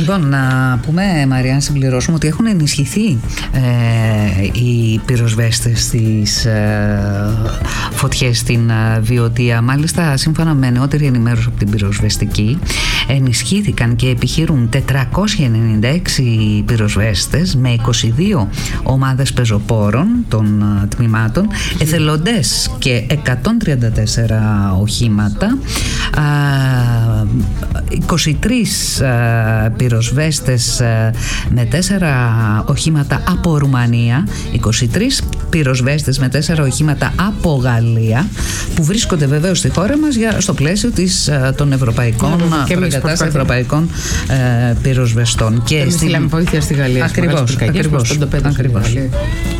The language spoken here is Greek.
Λοιπόν, να πούμε, Μαρία, συμπληρώσουμε ότι έχουν ενισχυθεί οι πυροσβέστες στις φωτιές στην Βιωτία. Μάλιστα, σύμφωνα με νεότερη ενημέρωση από την πυροσβεστική, ενισχύθηκαν και επιχειρούν 496 πυροσβέστες με 22 ομάδες πεζοπόρων των τμήματων, εθελοντές και 134 οχήματα, 23 πυροσβέστες με 4 οχήματα από Ρουμανία, 23 πυροσβέστες με 4 οχήματα από Γαλλία, που βρίσκονται βεβαίως στη χώρα μας στο πλαίσιο των ευρωπαϊκών ευρωπαϊκών πυροσβεστών. Και στείλαμε βοήθεια στη Γαλλία. Ακριβώς.